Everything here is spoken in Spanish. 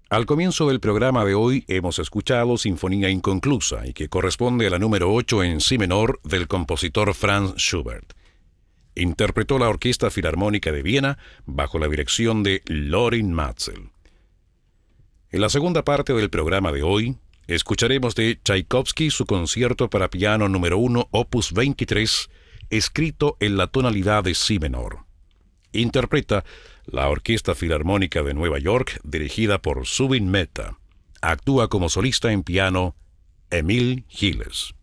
Al comienzo del programa de hoy hemos escuchado Sinfonía Inconclusa y que corresponde a la número 8 en si menor del compositor Franz Schubert. Interpretó la Orquesta Filarmónica de Viena bajo la dirección de Lorin Maazel. En la segunda parte del programa de hoy escucharemos de Tchaikovsky su concierto para piano número 1 opus 23, escrito en la tonalidad de si menor. Interpreta la Orquesta Filarmónica de Nueva York, dirigida por Zubin Mehta. Actúa como solista en piano Emil Gilles.